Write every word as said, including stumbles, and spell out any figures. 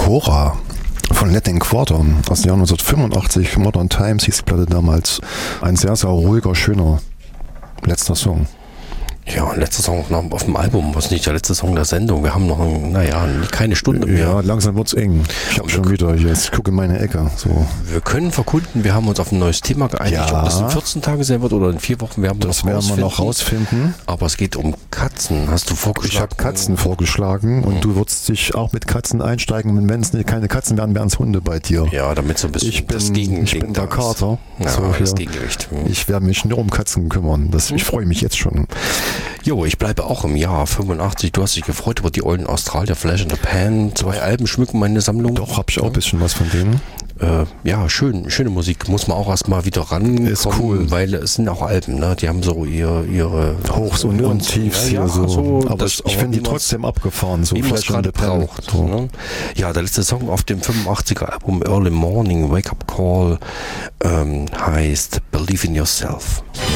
Cora von Letting Quarter aus dem Jahr neunzehnhundertfünfundachtzig. Modern Times hieß die Platte damals. Ein sehr, sehr ruhiger, schöner letzter Song. Ja, letzter Song noch auf dem Album, was nicht der letzte Song der Sendung. Wir haben noch, naja, keine Stunde mehr. Ja, langsam wird's eng. Ich habe schon wieder hier, ich gucke in meine Ecke. So. Wir können verkunden, wir haben uns auf ein neues Thema geeinigt. Ja. Ob das in vierzehn Tagen sein wird oder in vier Wochen, werden wir Das noch werden wir noch rausfinden. Aber es geht um Katzen. Hast du vorgeschlagen? Ich habe Katzen vorgeschlagen und Mhm. du würdest dich auch mit Katzen einsteigen. Und wenn es keine Katzen wären, wären es Hunde bei dir. Ja, damit so ein bisschen Ich bin, das Gegen ich bin der Kater. Ja, So, das hier. Gegengewicht. Mhm. Ich werde mich nur um Katzen kümmern. Das, ich freue mich jetzt schon. Jo, ich bleibe auch im Jahr fünfundachtzig. Du hast dich gefreut über die olden Australier, Flash in the Pan. Zwei Alben schmücken meine Sammlung. Doch, habe ich auch ein bisschen was von denen. Äh, ja, schön, schöne Musik. Muss man auch erstmal wieder ran. Ist cool. Weil es sind auch Alben, ne? Die haben so ihr, ihre Hochs und, und Tiefs ja, hier so. so Aber das ich, auch, ich finde wie die man's- trotzdem abgefahren. So wie man es Flash in gerade the Pan. braucht. So. Ne? Ja, der letzte Song auf dem fünfundachtziger Album Early Morning, Wake Up Call, ähm, heißt Believe in Yourself.